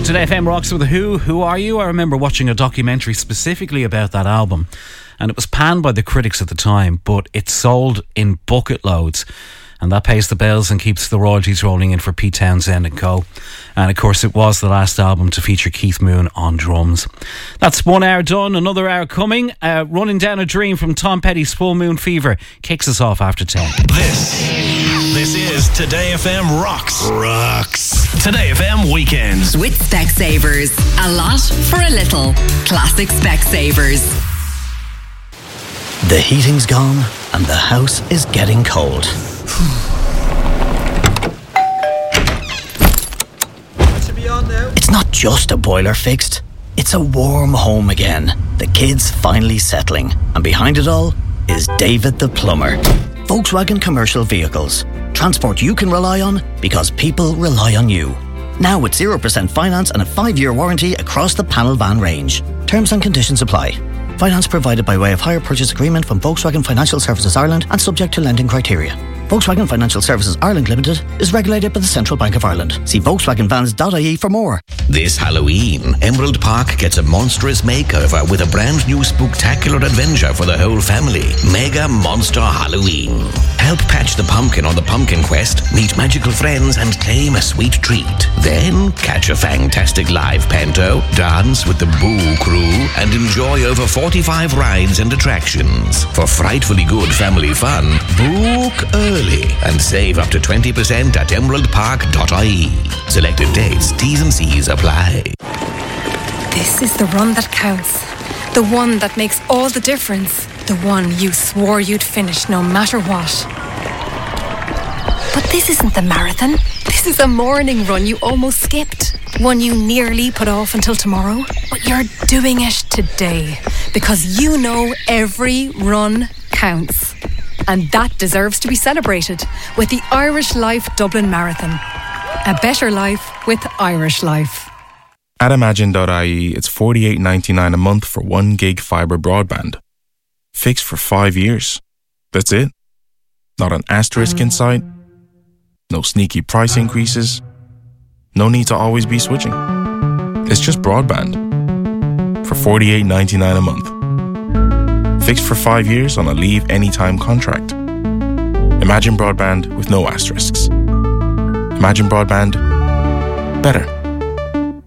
Today FM Rocks with The Who. Who Are You? I remember watching a documentary specifically about that album, and it was panned by the critics at the time, but it sold in bucket loads, and that pays the bills and keeps the royalties rolling in for Pete Townsend and co. And of course it was the last album to feature Keith Moon on drums. That's 1 hour done, another hour coming. Running Down a Dream from Tom Petty's Full Moon Fever kicks us off after 10. This is Today FM Rocks. Today FM Weekends with Specsavers. A lot for a little. Classic Specsavers. The heating's gone and the house is getting cold. It's not just a boiler fixed, it's a warm home again. The kids finally settling, and behind it all is David the Plumber. Volkswagen Commercial Vehicles. Transport you can rely on because people rely on you. Now with 0% finance and a 5-year warranty across the panel van range. Terms and conditions apply. Finance provided by way of hire purchase agreement from Volkswagen Financial Services Ireland and subject to lending criteria. Volkswagen Financial Services Ireland Limited is regulated by the Central Bank of Ireland. See VolkswagenVans.ie for more. This Halloween, Emerald Park gets a monstrous makeover with a brand new spooktacular adventure for the whole family. Mega Monster Halloween. Help patch the pumpkin on the pumpkin quest, meet magical friends and claim a sweet treat. Then catch a fantastic live panto, dance with the Boo Crew and enjoy over 45 rides and attractions. For frightfully good family fun, book early and save up to 20% at emeraldpark.ie. Selected dates, T's and C's apply. This is the run that counts. The one that makes all the difference. The one you swore you'd finish no matter what. But this isn't the marathon. This is a morning run you almost skipped. One you nearly put off until tomorrow. But you're doing it today. Because you know every run counts. And that deserves to be celebrated with the Irish Life Dublin Marathon. A better life with Irish Life. At Imagine.ie, it's $48.99 a month for 1 gig fibre broadband. Fixed for 5 years. That's it. Not an asterisk in sight. No sneaky price increases. No need to always be switching. It's just broadband. For $48.99 a month. Fixed for 5 years on a leave anytime contract. Imagine broadband with no asterisks. Imagine broadband. Better.